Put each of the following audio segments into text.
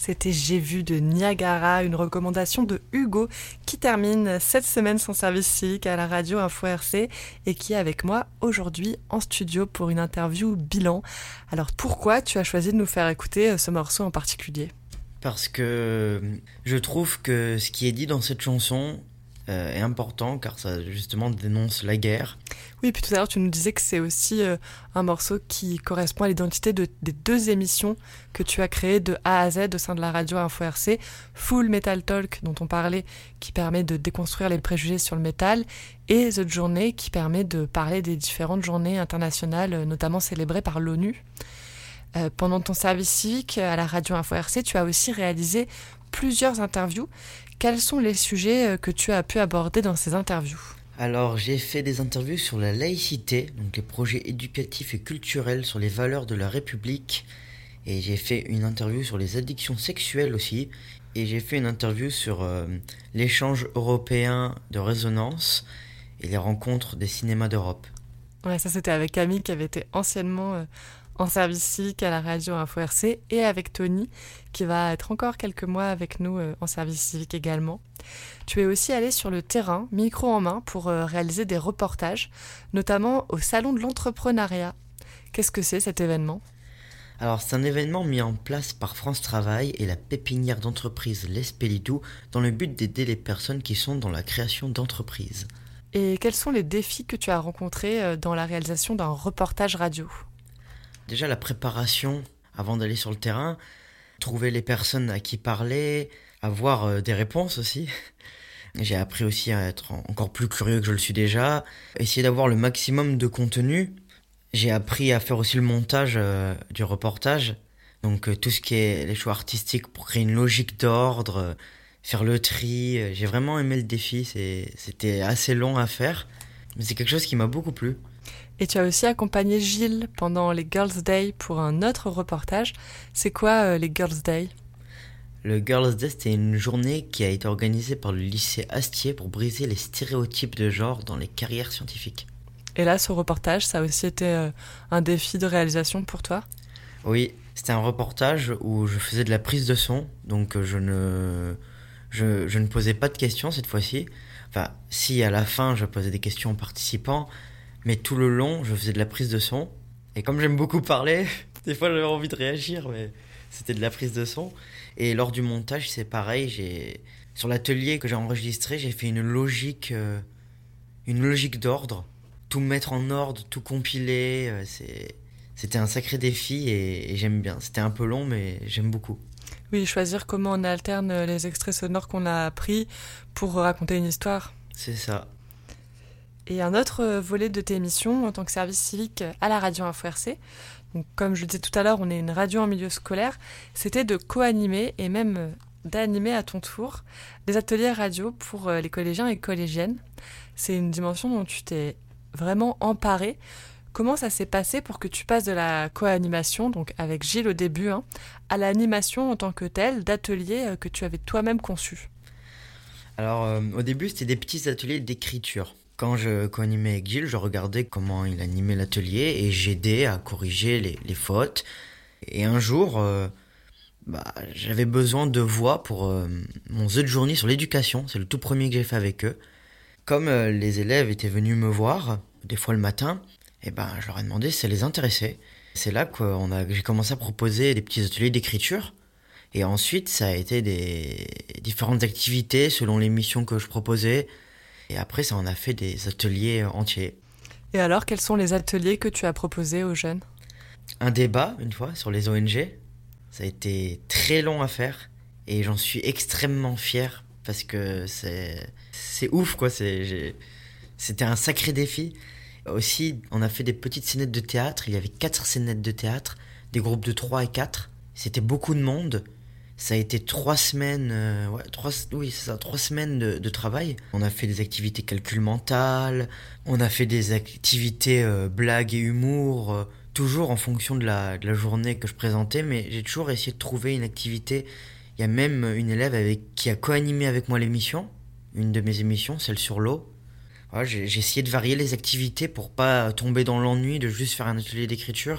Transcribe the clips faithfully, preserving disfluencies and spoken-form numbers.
C'était J'ai vu de Niagara, une recommandation de Hugo qui termine cette semaine son service civique à la radio Info R C et qui est avec moi aujourd'hui en studio pour une interview bilan. Alors pourquoi tu as choisi de nous faire écouter ce morceau en particulier ? Parce que je trouve que ce qui est dit dans cette chanson euh, est important car ça justement dénonce la guerre. Oui, puis tout à l'heure tu nous disais que c'est aussi euh, un morceau qui correspond à l'identité de, des deux émissions que tu as créées de A à Z au sein de la radio Info R C. Full Metal Talk dont on parlait qui permet de déconstruire les préjugés sur le métal et The Journey qui permet de parler des différentes journées internationales notamment célébrées par l'ONU. Euh, pendant ton service civique à la radio Info R C, tu as aussi réalisé plusieurs interviews. Quels sont les sujets que tu as pu aborder dans ces interviews ? Alors j'ai fait des interviews sur la laïcité, donc les projets éducatifs et culturels sur les valeurs de la République. Et j'ai fait une interview sur les addictions sexuelles aussi. Et j'ai fait une interview sur euh, l'échange européen de résonance et les rencontres des cinémas d'Europe. Ouais, ça c'était avec Camille qui avait été anciennement... Euh... en service civique à la radio Info R C et avec Tony qui va être encore quelques mois avec nous euh, en service civique également. Tu es aussi allé sur le terrain, micro en main, pour euh, réaliser des reportages, notamment au Salon de l'entrepreneuriat. Qu'est-ce que c'est cet événement ? Alors c'est un événement mis en place par France Travail et la pépinière d'entreprise L'Espelidou dans le but d'aider les personnes qui sont dans la création d'entreprises. Et quels sont les défis que tu as rencontrés euh, dans la réalisation d'un reportage radio ? Déjà la préparation avant d'aller sur le terrain, trouver les personnes à qui parler, avoir euh, des réponses aussi. J'ai appris aussi à être encore plus curieux que je le suis déjà, essayer d'avoir le maximum de contenu. J'ai appris à faire aussi le montage euh, du reportage, donc euh, tout ce qui est les choix artistiques pour créer une logique d'ordre, euh, faire le tri. J'ai vraiment aimé le défi, c'est, c'était assez long à faire, mais c'est quelque chose qui m'a beaucoup plu. Et tu as aussi accompagné Gilles pendant les Girls' Day pour un autre reportage. C'est quoi euh, les Girls' Day ? Le Girls' Day, c'était une journée qui a été organisée par le lycée Astier pour briser les stéréotypes de genre dans les carrières scientifiques. Et là, ce reportage, ça a aussi été euh, un défi de réalisation pour toi ? Oui, c'était un reportage où je faisais de la prise de son, donc je ne, je, je ne posais pas de questions cette fois-ci. Enfin, si à la fin, je posais des questions aux participants, mais tout le long, je faisais de la prise de son. Et comme j'aime beaucoup parler, des fois j'avais envie de réagir, mais c'était de la prise de son. Et lors du montage, c'est pareil. J'ai... Sur l'atelier que j'ai enregistré, j'ai fait une logique, euh, une logique d'ordre. Tout mettre en ordre, tout compiler. Euh, c'est... C'était un sacré défi et, et j'aime bien. C'était un peu long, mais j'aime beaucoup. Oui, choisir comment on alterne les extraits sonores qu'on a pris pour raconter une histoire. C'est ça. Et un autre volet de tes émissions en tant que service civique à la radio Info R C, donc comme je le disais tout à l'heure, on est une radio en milieu scolaire, c'était de co-animer et même d'animer à ton tour des ateliers radio pour les collégiens et collégiennes. C'est une dimension dont tu t'es vraiment emparé. Comment ça s'est passé pour que tu passes de la co-animation, donc avec Gilles au début, hein, à l'animation en tant que telle d'ateliers que tu avais toi-même conçus ? Alors euh, au début, c'était des petits ateliers d'écriture. Quand je co-animais avec Gilles, je regardais comment il animait l'atelier et j'aidais à corriger les, les fautes. Et un jour, euh, bah, j'avais besoin de voix pour euh, mon The Journey sur l'éducation. C'est le tout premier que j'ai fait avec eux. Comme euh, les élèves étaient venus me voir, des fois le matin, et ben, je leur ai demandé si ça les intéressait. C'est là que on a, j'ai commencé à proposer des petits ateliers d'écriture. Et ensuite, ça a été des différentes activités selon les missions que je proposais. Et après, ça en a fait des ateliers entiers. Et alors, quels sont les ateliers que tu as proposés aux jeunes ? Un débat, une fois, sur les O N G. Ça a été très long à faire. Et j'en suis extrêmement fier. Parce que c'est, c'est ouf, quoi. C'est, j'ai... C'était un sacré défi. Aussi, on a fait des petites scénettes de théâtre. Il y avait quatre scénettes de théâtre. Des groupes de trois et quatre. C'était beaucoup de monde. Ça a été trois semaines, euh, ouais, trois, oui, c'est ça, trois semaines de, de travail. On a fait des activités calcul mental, on a fait des activités euh, blagues et humour, euh, toujours en fonction de la, de la journée que je présentais, mais j'ai toujours essayé de trouver une activité. Il y a même une élève avec, qui a co-animé avec moi l'émission, une de mes émissions, celle sur l'eau. Voilà, j'ai, j'ai essayé de varier les activités pour pas tomber dans l'ennui de juste faire un atelier d'écriture.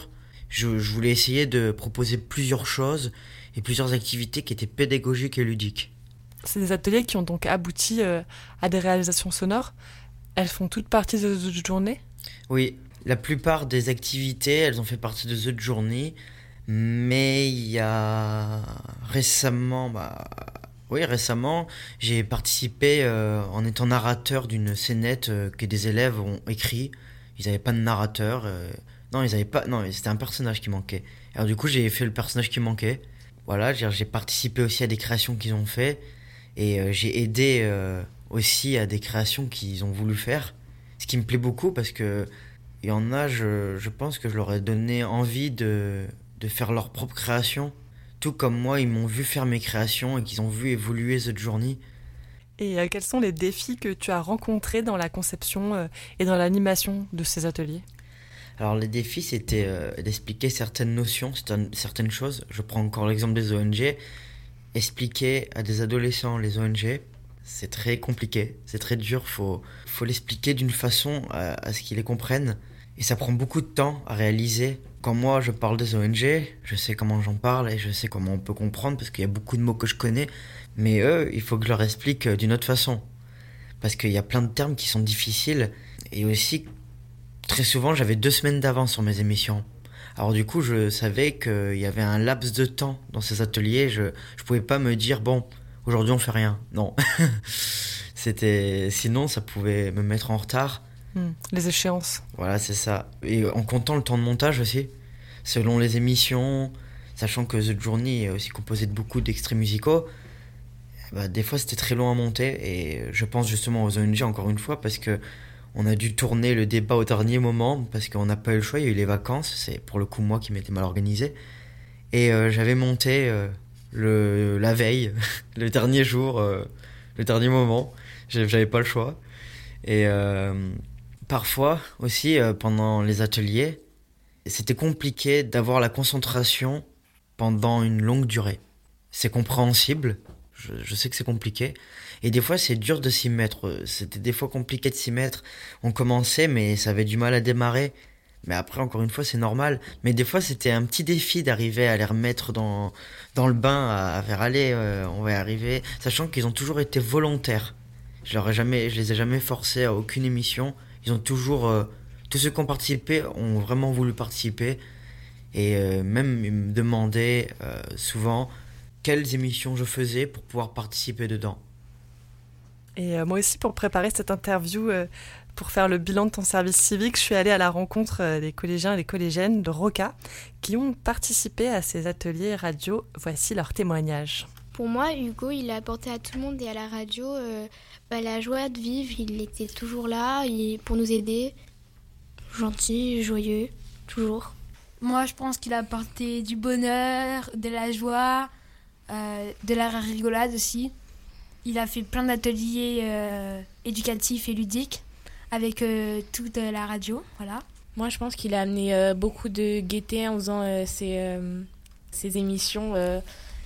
je, je voulais essayer de proposer plusieurs choses et plusieurs activités qui étaient pédagogiques et ludiques. C'est des ateliers qui ont donc abouti euh, à des réalisations sonores. Elles font toutes partie de The Journey ? Oui, la plupart des activités, elles ont fait partie de The Journey, mais il y a récemment, bah, oui, récemment, j'ai participé euh, en étant narrateur d'une scénette euh, que des élèves ont écrit. Ils n'avaient pas de narrateur. Euh, non, ils avaient pas. Non, c'était un personnage qui manquait. Alors du coup, j'ai fait le personnage qui manquait. Voilà, j'ai, j'ai participé aussi à des créations qu'ils ont fait et euh, j'ai aidé euh, aussi à des créations qu'ils ont voulu faire. Ce qui me plaît beaucoup parce que il y en a, je, je pense que je leur ai donné envie de, de faire leur propre création. Tout comme moi, ils m'ont vu faire mes créations et qu'ils ont vu évoluer The Journey. Et euh, quels sont les défis que tu as rencontrés dans la conception euh, et dans l'animation de ces ateliers ? Alors les défis, c'était euh, d'expliquer certaines notions, certaines choses. Je prends encore l'exemple des O N G. Expliquer à des adolescents les O N G, c'est très compliqué, c'est très dur. Il faut, faut l'expliquer d'une façon à, à ce qu'ils les comprennent. Et ça prend beaucoup de temps à réaliser. Quand moi je parle des O N G, je sais comment j'en parle et je sais comment on peut comprendre parce qu'il y a beaucoup de mots que je connais. Mais eux, il faut que je leur explique d'une autre façon. Parce qu'il y a plein de termes qui sont difficiles. Et aussi, très souvent, j'avais deux semaines d'avance sur mes émissions. Alors du coup, je savais qu'il y avait un laps de temps dans ces ateliers. Je je pouvais pas me dire, bon, aujourd'hui on fait rien. Non. C'était, sinon, ça pouvait me mettre en retard. Mmh, les échéances. Voilà, c'est ça. Et en comptant le temps de montage aussi, selon les émissions, sachant que The Journey est aussi composé de beaucoup d'extraits musicaux, bah, des fois c'était très long à monter. Et je pense justement aux O N G encore une fois, parce que on a dû tourner le débat au dernier moment, parce qu'on n'a pas eu le choix, il y a eu les vacances, c'est pour le coup moi qui m'étais mal organisé. Et euh, j'avais monté euh, le, la veille, le dernier jour, euh, le dernier moment, j'avais pas le choix. Et... Euh, Parfois aussi, euh, pendant les ateliers, c'était compliqué d'avoir la concentration pendant une longue durée. C'est compréhensible, je, je sais que c'est compliqué. Et des fois, c'est dur de s'y mettre. C'était des fois compliqué de s'y mettre. On commençait, mais ça avait du mal à démarrer. Mais après, encore une fois, c'est normal. Mais des fois, c'était un petit défi d'arriver à les remettre dans, dans le bain, à, à faire aller, euh, on va y arriver. Sachant qu'ils ont toujours été volontaires. Je leur ai jamais, je les ai jamais forcés à aucune émission. Ils ont toujours... Euh, tous ceux qui ont participé ont vraiment voulu participer. Et euh, même ils me demandaient euh, souvent quelles émissions je faisais pour pouvoir participer dedans. Et euh, moi aussi, pour préparer cette interview, euh, pour faire le bilan de ton service civique, je suis allée à la rencontre euh, des collégiens et des collégiennes de Roca qui ont participé à ces ateliers radio. Voici leur témoignage. Pour moi, Hugo, il a apporté à tout le monde et à la radio euh, bah, la joie de vivre. Il était toujours là il, pour nous aider. Gentil, joyeux, toujours. Moi, je pense qu'il a apporté du bonheur, de la joie, euh, de la rigolade aussi. Il a fait plein d'ateliers euh, éducatifs et ludiques avec euh, toute la radio. Voilà. Moi, je pense qu'il a amené euh, beaucoup de gaieté en faisant euh, ses, euh, ses émissions. Euh,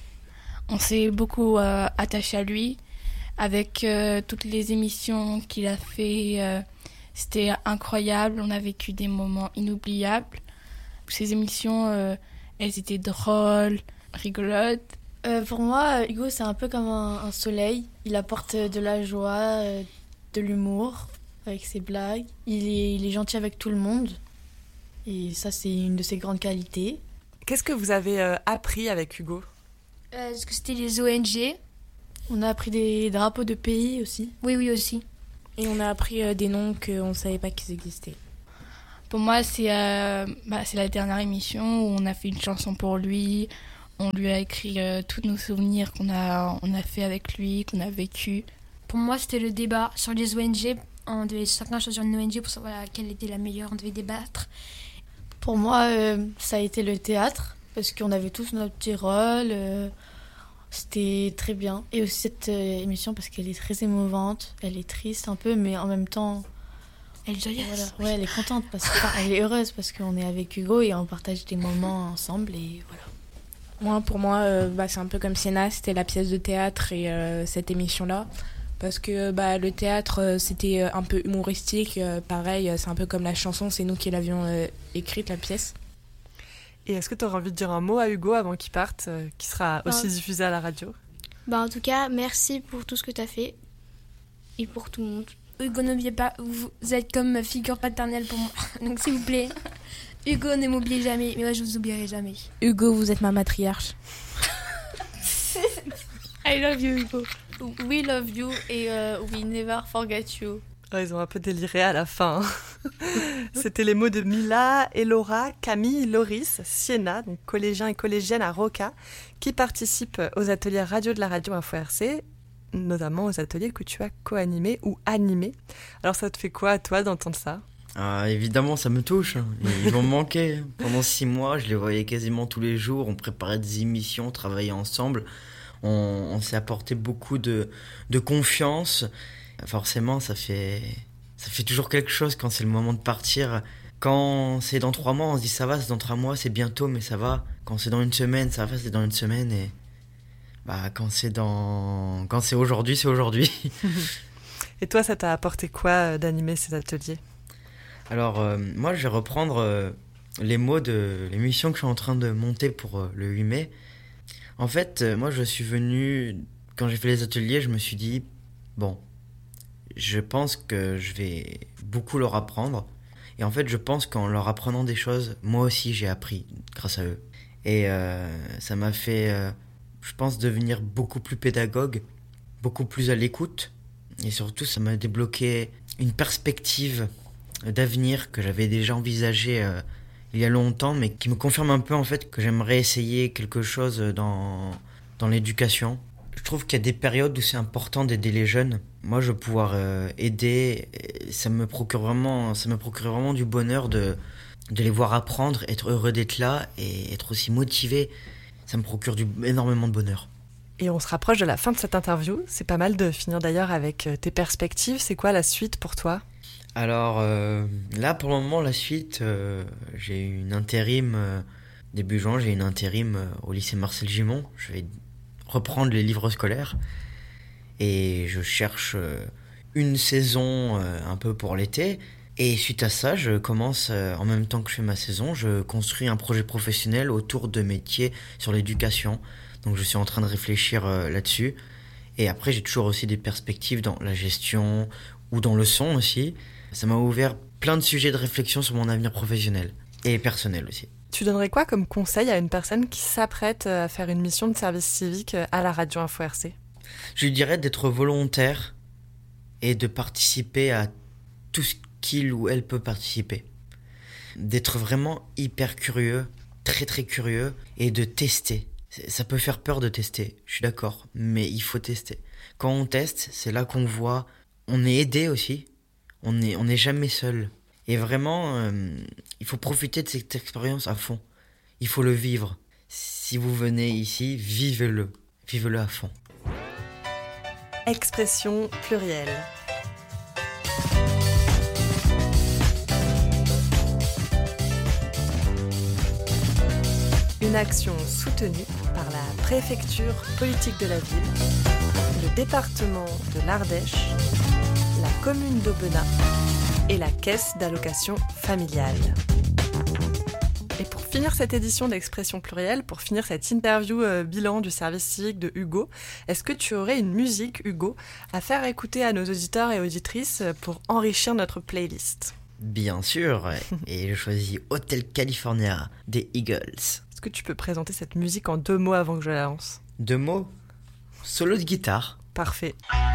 On s'est beaucoup euh, attaché à lui avec euh, toutes les émissions qu'il a fait. Euh, c'était incroyable. On a vécu des moments inoubliables. Ces émissions, euh, elles étaient drôles, rigolotes. Euh, pour moi, Hugo, c'est un peu comme un, un soleil. Il apporte de la joie, euh, de l'humour avec ses blagues. Il est, il est gentil avec tout le monde. Et ça, c'est une de ses grandes qualités. Qu'est-ce que vous avez euh, appris avec Hugo ? Euh, Est-ce que c'était les O N G ? On a appris des drapeaux de pays aussi. Oui, oui, aussi. Et on a appris euh, des noms qu'on ne savait pas qu'ils existaient. Pour moi, c'est, euh, bah, c'est la dernière émission où on a fait une chanson pour lui. On lui a écrit euh, tous nos souvenirs qu'on a, on a fait avec lui, qu'on a vécu. Pour moi, c'était le débat sur les O N G. On devait chacun choisir une O N G pour savoir laquelle était la meilleure. On devait débattre. Pour moi, euh, ça a été le théâtre. Parce qu'on avait tous notre petit rôle, euh, c'était très bien. Et aussi cette euh, émission parce qu'elle est très émouvante, elle est triste un peu, mais en même temps... Elle est joyeuse. Voilà. Ouais, elle est contente, parce que, enfin, elle est heureuse parce qu'on est avec Hugo et on partage des moments ensemble et voilà. Moi, pour moi, euh, bah, c'est un peu comme Sienna, c'était la pièce de théâtre et euh, cette émission-là. Parce que bah, le théâtre, euh, c'était un peu humoristique, euh, pareil, c'est un peu comme la chanson, c'est nous qui l'avions euh, écrite, la pièce. Et est-ce que tu aurais envie de dire un mot à Hugo avant qu'il parte, euh, qui sera aussi Ben, diffusé à la radio? Bah, en tout cas, merci pour tout ce que tu as fait et pour tout le monde. Hugo, n'oubliez pas, vous êtes comme figure paternelle pour moi. Donc s'il vous plaît, Hugo, ne m'oubliez jamais. Mais moi, je vous oublierai jamais. Hugo, vous êtes ma matriarche. I love you, Hugo. We love you et uh, we never forget you. Oh, ils ont un peu déliré à la fin. C'était les mots de Mila, Elora, Camille, Loris, Sienna, donc collégiens et collégiennes à Roca, qui participent aux ateliers radio de la radio Info R C, notamment aux ateliers que tu as co-animés ou animés. Alors ça te fait quoi à toi d'entendre ça? Ah, évidemment, ça me touche. Hein. Ils vont me manquer. Pendant six mois, je les voyais quasiment tous les jours. On préparait des émissions, on travaillait ensemble. On, on s'est apporté beaucoup de, de confiance. Forcément, ça fait, ça fait toujours quelque chose quand c'est le moment de partir. Quand c'est dans trois mois, on se dit ça va, c'est dans trois mois, c'est bientôt, mais ça va. Quand c'est dans une semaine, ça va, c'est dans une semaine. Et bah, quand c'est dans, quand c'est aujourd'hui, c'est aujourd'hui. Et toi, ça t'a apporté quoi d'animer ces ateliers? Alors, euh, moi, je vais reprendre euh, les mots de l'émission que je suis en train de monter pour euh, le huit mai. En fait, euh, moi, je suis venu, quand j'ai fait les ateliers, je me suis dit, bon, je pense que je vais beaucoup leur apprendre. Et en fait, je pense qu'en leur apprenant des choses, moi aussi, j'ai appris grâce à eux. Et euh, ça m'a fait, euh, je pense, devenir beaucoup plus pédagogue, beaucoup plus à l'écoute. Et surtout, ça m'a débloqué une perspective d'avenir que j'avais déjà envisagée euh, il y a longtemps, mais qui me confirme un peu en fait que j'aimerais essayer quelque chose dans, dans l'éducation. Je trouve qu'il y a des périodes où c'est important d'aider les jeunes. Moi, je vais pouvoir euh, aider. Ça me procure vraiment, ça me procure vraiment du bonheur de, de les voir apprendre, être heureux d'être là et être aussi motivé. Ça me procure du, énormément de bonheur. Et on se rapproche de la fin de cette interview. C'est pas mal de finir d'ailleurs avec tes perspectives. C'est quoi la suite pour toi? Alors euh, là, pour le moment, la suite, euh, j'ai une intérim, euh, début juin, j'ai une intérim euh, au lycée Marcel Gimond. Je vais reprendre les livres scolaires et je cherche euh, une saison euh, un peu pour l'été. Et suite à ça, je commence, euh, en même temps que je fais ma saison, je construis un projet professionnel autour de métiers sur l'éducation. Donc je suis en train de réfléchir euh, là-dessus. Et après, j'ai toujours aussi des perspectives dans la gestion ou dans le son aussi. Ça m'a ouvert plein de sujets de réflexion sur mon avenir professionnel et personnel aussi. Tu donnerais quoi comme conseil à une personne qui s'apprête à faire une mission de service civique à la radio Info R C? Je lui dirais d'être volontaire et de participer à tout ce qu'il ou elle peut participer. D'être vraiment hyper curieux, très très curieux, et de tester. Ça peut faire peur de tester, je suis d'accord, mais il faut tester. Quand on teste, c'est là qu'on voit, on est aidé aussi, on n'est on n'est jamais seul. Et vraiment, euh, il faut profiter de cette expérience à fond. Il faut le vivre. Si vous venez ici, vivez-le. Vivez-le à fond. Expression plurielle. Une action soutenue par la préfecture politique de la ville, le département de l'Ardèche, la commune d'Aubenas et la caisse d'allocation familiale. Et pour finir cette édition d'Expression plurielle, pour finir cette interview euh, bilan du service civique de Hugo, est-ce que tu aurais une musique, Hugo, à faire écouter à nos auditeurs et auditrices pour enrichir notre playlist? Bien sûr, et je choisis Hotel California des Eagles. Est-ce que tu peux présenter cette musique en deux mots avant que je la lance? Deux mots, solo de guitare. Parfait.